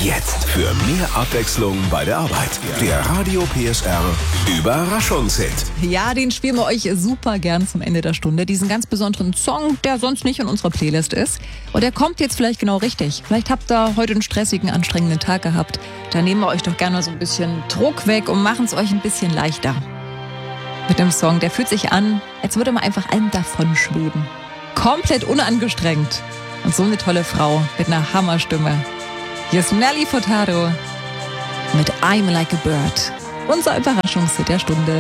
Jetzt für mehr Abwechslung bei der Arbeit. Der Radio PSR Überraschungshit. Ja, den spielen wir euch super gern zum Ende der Stunde. Diesen ganz besonderen Song, der sonst nicht in unserer Playlist ist. Und der kommt jetzt vielleicht genau richtig. Vielleicht habt ihr heute einen stressigen, anstrengenden Tag gehabt. Da nehmen wir euch doch gerne mal so ein bisschen Druck weg und machen es euch ein bisschen leichter. Mit dem Song, der fühlt sich an, als würde man einfach allem davon schweben. Komplett unangestrengt. Und so eine tolle Frau mit einer Hammerstimme. Hier ist Nelly Furtado mit I'm Like a Bird. Unser Überraschungshit der Stunde.